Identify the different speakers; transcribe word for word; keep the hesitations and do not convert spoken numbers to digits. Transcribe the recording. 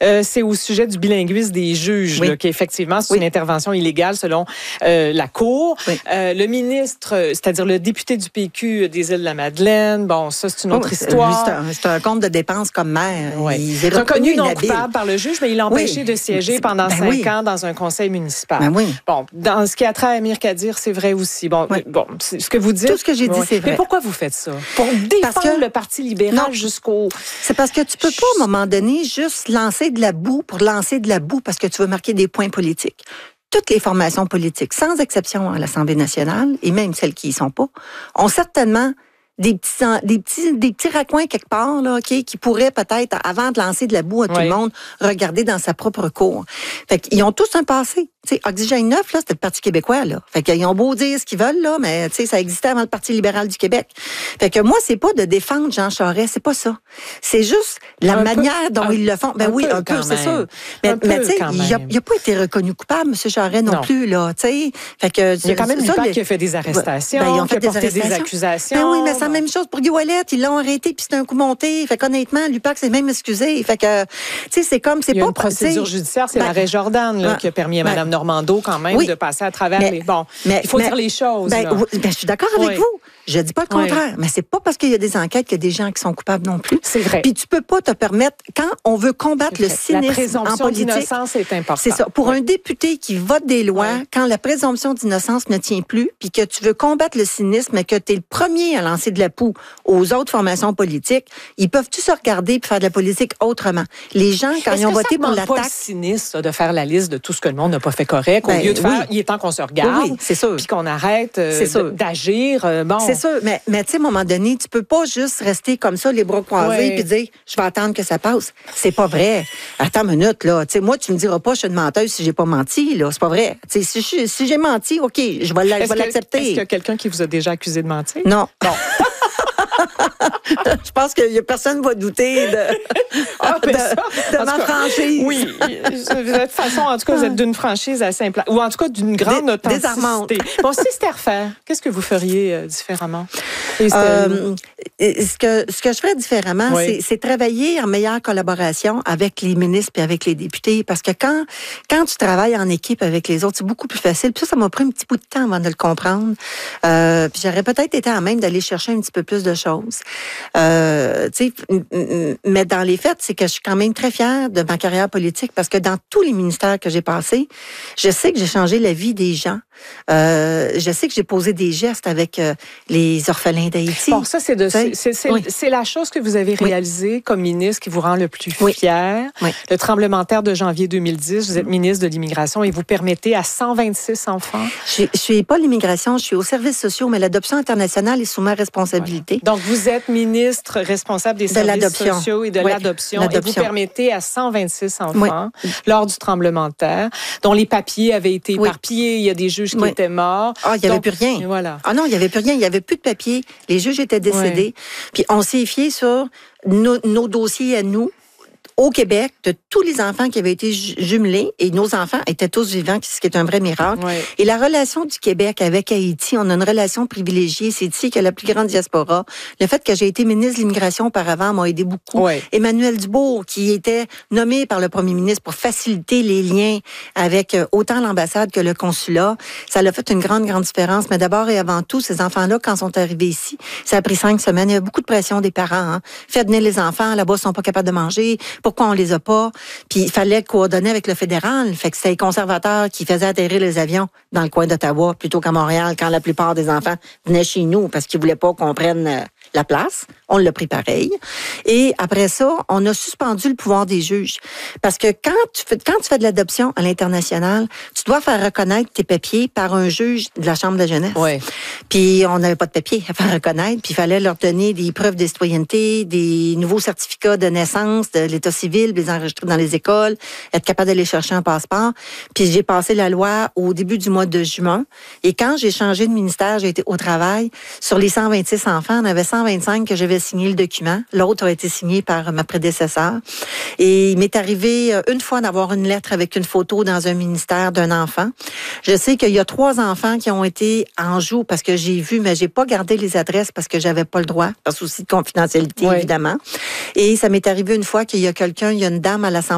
Speaker 1: Euh, c'est au sujet du bilinguisme des juges,
Speaker 2: oui.
Speaker 1: là, qu'effectivement, c'est
Speaker 2: oui.
Speaker 1: une intervention illégale selon euh, la Cour.
Speaker 2: Oui.
Speaker 1: Euh, le ministre, c'est-à-dire le député du P Q des Îles-de-la-Madeleine, bon, ça, c'est une autre
Speaker 2: oh,
Speaker 1: histoire.
Speaker 2: C'est un, c'est un compte de dépenses comme maire.
Speaker 1: Oui.
Speaker 2: Il est
Speaker 1: reconnu, reconnu non
Speaker 2: inhabile.
Speaker 1: coupable par le juge, mais il a empêché
Speaker 2: oui.
Speaker 1: de siéger pendant
Speaker 2: ben
Speaker 1: cinq
Speaker 2: oui.
Speaker 1: ans dans un conseil municipal.
Speaker 2: Ben oui.
Speaker 1: Bon, dans ce qui a trait à Amir Kadir, c'est vrai aussi. Bon,
Speaker 2: oui.
Speaker 1: bon, c'est ce que vous dites.
Speaker 2: Tout ce que j'ai dit,
Speaker 1: oui.
Speaker 2: c'est vrai.
Speaker 1: Mais pourquoi vous faites ça? Pour défendre
Speaker 2: parce que,
Speaker 1: le Parti libéral jusqu'au...
Speaker 2: C'est parce que tu peux pas, à un moment donné, juste lancer de la boue pour lancer de la boue parce que tu veux marquer des points politiques. Toutes les formations politiques, sans exception à l'Assemblée nationale, et même celles qui y sont pas, ont certainement des petits, des petits, des petits raccoins quelque part, là, okay, qui pourraient peut-être, avant de lancer de la boue à tout
Speaker 1: oui.
Speaker 2: le monde, regarder dans sa propre cour. Fait qu'ils ont tous un passé. Tu sais, Oxygène neuf, là, c'était le Parti québécois, là. Fait qu'ils ont beau dire ce qu'ils veulent, là, mais, tu sais, ça existait avant le Parti libéral du Québec. Fait que moi, c'est pas de défendre Jean Charest, c'est pas ça. C'est juste la
Speaker 1: un
Speaker 2: manière
Speaker 1: peu,
Speaker 2: dont
Speaker 1: un,
Speaker 2: ils le font. Ben
Speaker 1: un
Speaker 2: oui,
Speaker 1: peu
Speaker 2: un peu, c'est sûr.
Speaker 1: Mais,
Speaker 2: mais tu sais, il a, il a pas été reconnu coupable, M. Charest, non, non plus, là, tu sais. Fait que.
Speaker 1: Il y a quand même l'U P A C
Speaker 2: les...
Speaker 1: qui a fait des arrestations,
Speaker 2: ben, ils ont fait
Speaker 1: qui a
Speaker 2: des, arrestations.
Speaker 1: des accusations.
Speaker 2: Ben oui, mais c'est la même chose pour Guy Ouellet. Ils l'ont arrêté, puis c'était un coup monté. Fait qu'honnêtement, l'U P A C s'est même excusé. Fait que, tu sais, c'est comme, c'est pas...
Speaker 1: Il y a une procédure judiciaire, c'est ben, l'arrêt Jordan, là, ben, qui a permis à Mme ben, Normando, quand même, oui, de passer à travers
Speaker 2: mais,
Speaker 1: les... Bon,
Speaker 2: mais,
Speaker 1: il faut
Speaker 2: mais,
Speaker 1: dire les choses.
Speaker 2: Ben,
Speaker 1: là.
Speaker 2: ben, je suis d'accord avec oui. vous. Je dis pas le contraire. Oui. Mais c'est pas parce qu'il y a des enquêtes qu'il y a des gens qui sont coupables non plus.
Speaker 1: C'est vrai.
Speaker 2: Puis tu peux pas te permettre, quand on veut combattre le cynisme
Speaker 1: la présomption
Speaker 2: en politique...
Speaker 1: d'innocence est importante.
Speaker 2: C'est ça. Pour
Speaker 1: oui.
Speaker 2: un député qui vote des lois, oui. quand la présomption d'innocence ne tient plus, puis que tu veux combattre le cynisme et que tu es le premier à lancer de la poux aux autres formations politiques, ils peuvent-tu se regarder puis faire de la politique autrement? Les gens, quand
Speaker 1: Est-ce
Speaker 2: ils ont
Speaker 1: que
Speaker 2: voté
Speaker 1: ça
Speaker 2: pour
Speaker 1: l'attaque...
Speaker 2: l'attaque...
Speaker 1: C'est pas le cynisme ça, de faire la liste de tout ce que le monde n'a pas fait correct, ben, au lieu de faire, oui. il est temps qu'on se regarde,
Speaker 2: oui, c'est sûr.
Speaker 1: Puis qu'on arrête euh, d'agir. Euh, bon.
Speaker 2: C'est sûr, mais, mais tu sais, à un moment donné, tu peux pas juste rester comme ça, les bras croisés, oui. puis dire, je vais attendre que ça passe. C'est pas vrai. Attends une minute, là. Tu sais, moi, tu me diras pas, je suis une menteuse si j'ai pas menti, là. C'est pas vrai. Tu sais, si, si j'ai menti, OK, je vais l'accepter.
Speaker 1: Est-ce qu'il y a quelqu'un qui vous a déjà accusé de mentir?
Speaker 2: Non.
Speaker 1: Bon.
Speaker 2: Je pense que personne ne va douter de,
Speaker 1: ah,
Speaker 2: de,
Speaker 1: ça,
Speaker 2: de ma cas, franchise.
Speaker 1: Oui, de toute façon, en tout cas, vous êtes d'une franchise assez implacable, ou en tout cas d'une grande Dés, authenticité. Bon, si c'était à refaire, qu'est-ce que vous feriez euh, différemment?
Speaker 2: Euh, ce, que, ce que je ferais différemment, oui. c'est travailler en meilleure collaboration avec les ministres et avec les députés, parce que quand, quand tu travailles en équipe avec les autres, c'est beaucoup plus facile. Puis ça, ça m'a pris un petit bout de temps avant de le comprendre. Euh, puis j'aurais peut-être été à même d'aller chercher un petit peu plus de choses. Euh, mais dans les faits, c'est que je suis quand même très fière de ma carrière politique parce que dans tous les ministères que j'ai passés, je sais que j'ai changé la vie des gens. Euh, je sais que j'ai posé des gestes avec euh, les orphelins d'Haïti.
Speaker 1: Bon, ça, c'est de, c'est, c'est, oui. c'est la chose que vous avez réalisée oui. comme ministre qui vous rend le plus
Speaker 2: oui.
Speaker 1: fier.
Speaker 2: Oui.
Speaker 1: Le tremblement de terre de janvier deux mille dix, vous êtes ministre de l'Immigration et vous permettez à cent vingt-six enfants.
Speaker 2: Je ne suis pas l'immigration, je suis aux services sociaux, mais l'adoption internationale est sous ma responsabilité.
Speaker 1: Voilà. Donc, vous êtes ministre responsable des
Speaker 2: de
Speaker 1: services sociaux et de
Speaker 2: oui.
Speaker 1: l'adoption. Et vous permettez à cent vingt-six enfants,
Speaker 2: oui.
Speaker 1: lors du tremblement de terre, dont les papiers avaient été éparpillés, oui. il y a des juges qui oui. étaient morts.
Speaker 2: Ah, il n'y avait plus rien.
Speaker 1: Voilà.
Speaker 2: Ah non, il n'y avait plus rien. Il n'y avait plus de papiers. Les juges étaient décédés. Oui. Puis on s'est fié sur nos, nos dossiers à nous. Au Québec, de tous les enfants qui avaient été jumelés, et nos enfants étaient tous vivants, ce qui est un vrai miracle.
Speaker 1: Oui.
Speaker 2: Et la relation du Québec avec Haïti, on a une relation privilégiée. C'est ici qu'il y a la plus grande diaspora. Le fait que j'ai été ministre de l'Immigration auparavant m'a aidé beaucoup.
Speaker 1: Oui.
Speaker 2: Emmanuel Dubourg, qui était nommé par le premier ministre pour faciliter les liens avec autant l'ambassade que le consulat, ça l'a fait une grande, grande différence. Mais d'abord et avant tout, ces enfants-là, quand ils sont arrivés ici, ça a pris cinq semaines. Il y a beaucoup de pression des parents. Hein. Faites venir les enfants, là-bas, ils sont pas capables de manger. Pourquoi on les a pas? Puis il fallait coordonner avec le fédéral. Fait que c'était les conservateurs qui faisaient atterrir les avions dans le coin d'Ottawa plutôt qu'à Montréal quand la plupart des enfants venaient chez nous parce qu'ils voulaient pas qu'on prenne la place. On l'a pris pareil. Et après ça, on a suspendu le pouvoir des juges. Parce que quand tu fais, quand tu fais de l'adoption à l'international, tu dois faire reconnaître tes papiers par un juge de la Chambre de la jeunesse.
Speaker 1: Ouais.
Speaker 2: Puis on n'avait pas de papiers à faire reconnaître. Puis il fallait leur donner des preuves de citoyenneté, des nouveaux certificats de naissance, de l'état civil, les enregistrer dans les écoles, être capable d'aller chercher un passeport. Puis j'ai passé la loi au début du mois de juin. Et quand j'ai changé de ministère, j'ai été au travail. Sur les cent vingt-six enfants, on avait cent vingt-cinq que j'avais signé le document. L'autre a été signé par ma prédécesseur. Et il m'est arrivé une fois d'avoir une lettre avec une photo dans un ministère d'un enfant. Je sais qu'il y a trois enfants qui ont été en joue parce que j'ai vu, mais j'ai pas gardé les adresses parce que j'avais pas le droit, par souci de confidentialité, oui. évidemment. Et ça m'est arrivé une fois qu'il y a quelqu'un, il y a une dame à l'Assemblée